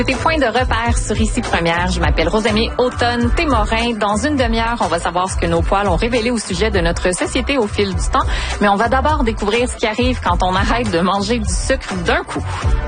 C'était Point de repère sur Ici Première. Je m'appelle Rosamie Automne-Témorin. Dans une demi-heure, on va savoir ce que nos poils ont révélé au sujet de notre société au fil du temps. Mais on va d'abord découvrir ce qui arrive quand on arrête de manger du sucre d'un coup.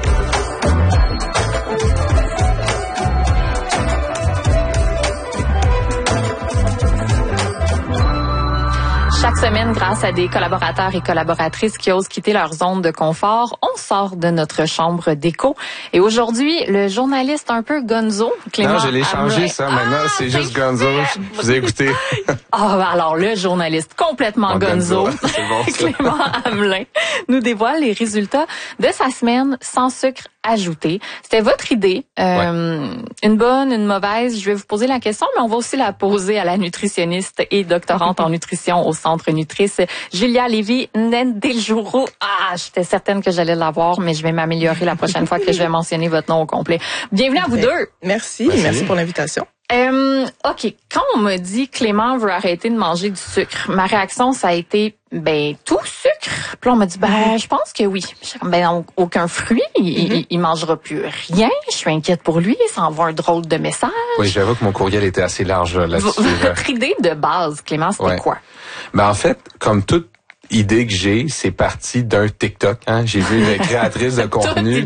Chaque semaine, grâce à des collaborateurs et collaboratrices qui osent quitter leur zone de confort, on sort de notre chambre d'écho. Et aujourd'hui, le journaliste un peu gonzo, Clément. Non, je l'ai changé ça. Maintenant, c'est juste gonzo. Je vous ai écouté. Alors le journaliste complètement gonzo, c'est bon, Clément Hamelin, nous dévoile les résultats de sa semaine sans sucre ajouté. C'était votre idée. Une bonne, une mauvaise. Je vais vous poser la question, mais on va aussi la poser à la nutritionniste et doctorante en nutrition au Centre Nutrice, Julia Lévy-Ndenjourou. J'étais certaine que j'allais l'avoir, mais je vais m'améliorer la prochaine fois que je vais mentionner votre nom au complet. Bienvenue à vous deux. Merci pour l'invitation. OK. Quand on m'a dit Clément veut arrêter de manger du sucre, ma réaction, ça a été, tout sucre. Puis là, on m'a dit, je pense que oui. Donc, aucun fruit. Il mangera plus rien. Je suis inquiète pour lui. Ça envoie un drôle de message. Oui, j'avoue que mon courriel était assez large là-dessus. Votre idée de base, Clément, c'était quoi? En fait, comme toute idée que j'ai, c'est parti d'un TikTok. J'ai vu une créatrice de contenu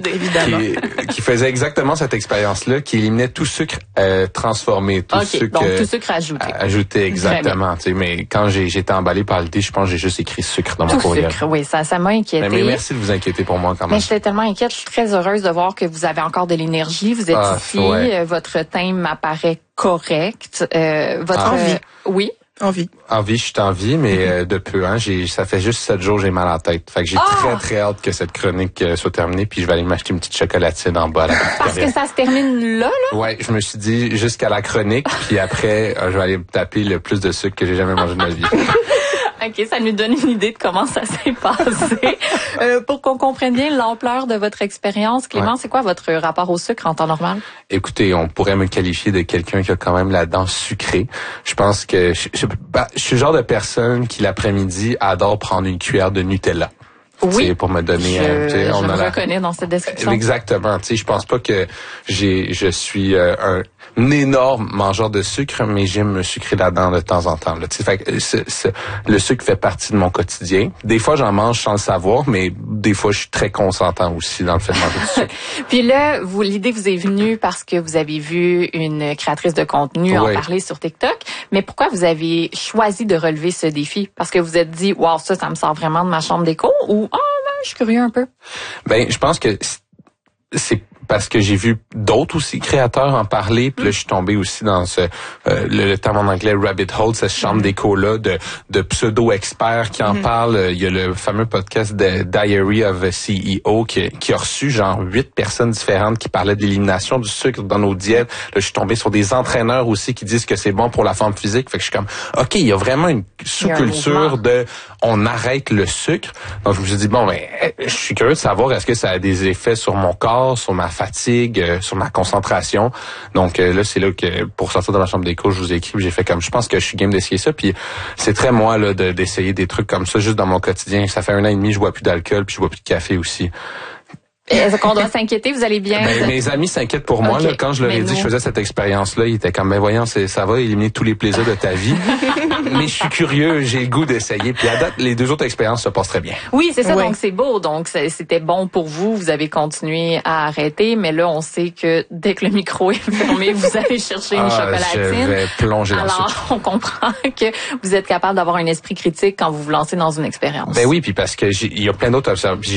qui faisait exactement cette expérience-là, qui éliminait tout sucre transformé, tout sucre. Donc tout sucre ajouté. Ajouté, exactement. Mais quand j'étais emballé par l'idée, je pense que j'ai juste écrit sucre dans mon courriel. Tout sucre, oui, ça m'a inquiété. Mais merci de vous inquiéter pour moi quand même. Mais j'étais tellement inquiète, je suis très heureuse de voir que vous avez encore de l'énergie, vous êtes ici, votre thème m'apparaît correct. Votre envie. Oui. Envie, je suis en vie, mais de peu. Ça fait juste 7 jours, j'ai mal à la tête. Fait que j'ai très hâte que cette chronique soit terminée, puis je vais aller m'acheter une petite chocolatine en bas. Parce que ça se termine là? Ouais, je me suis dit jusqu'à la chronique, puis après, je vais aller me taper le plus de sucre que j'ai jamais mangé de ma vie. OK, ça nous donne une idée de comment ça s'est passé. Pour qu'on comprenne bien l'ampleur de votre expérience, Clément, c'est quoi votre rapport au sucre en temps normal? Écoutez, on pourrait me qualifier de quelqu'un qui a quand même la dent sucrée. Je pense que je suis le genre de personne qui l'après-midi adore prendre une cuillère de Nutella. Oui, pour me donner je me reconnais dans cette description. Exactement. Je pense pas que je suis un énorme mangeur de sucre, mais j'aime me sucrer la dent de temps en temps. Fait que le sucre fait partie de mon quotidien. Des fois, j'en mange sans le savoir, mais des fois, je suis très consentant aussi dans le fait de manger du sucre. Puis là, l'idée vous est venue parce que vous avez vu une créatrice de contenu en parler sur TikTok. Mais pourquoi vous avez choisi de relever ce défi? Parce que vous êtes dit, wow, ça me sort vraiment de ma chambre d'écho, ou je suis curieux un peu. Je pense que c'est parce que j'ai vu d'autres aussi créateurs en parler, puis là je suis tombé aussi dans le terme en anglais rabbit hole, cette chambre d'écho-là de pseudo-experts qui en parlent. Il y a le fameux podcast de Diary of a CEO qui a reçu genre 8 personnes différentes qui parlaient de l'élimination du sucre dans nos diètes. Là je suis tombé sur des entraîneurs aussi qui disent que c'est bon pour la forme physique. Fait que je suis comme, OK, il y a vraiment une sous-culture de on arrête le sucre. Donc je me suis dit, je suis curieux de savoir est-ce que ça a des effets sur mon corps, sur ma fatigue, sur ma concentration. Donc là, c'est là que pour sortir de ma chambre d'écho, je vous ai écrit, j'ai fait comme je pense que je suis game d'essayer ça. Puis c'est très moi là d'essayer des trucs comme ça juste dans mon quotidien. Ça fait 1 an et demi, je bois plus d'alcool, puis je bois plus de café aussi. Est-ce qu'on doit s'inquiéter? Vous allez bien? Mes amis s'inquiètent pour moi. Là, quand je leur ai dit que je faisais cette expérience-là, ils étaient comme, voyons, ça va éliminer tous les plaisirs de ta vie. Mais je suis curieux, j'ai le goût d'essayer. Puis à date, les 2 autres expériences se passent très bien. Oui, c'est ça. Oui. Donc c'est beau. Donc c'était bon pour vous. Vous avez continué à arrêter. Mais là, on sait que dès que le micro est fermé, vous allez chercher une chocolatine. Je vais plonger dans Alors, on comprend que vous êtes capable d'avoir un esprit critique quand vous vous lancez dans une expérience. Oui, puis parce que il y a plein d'autres observations.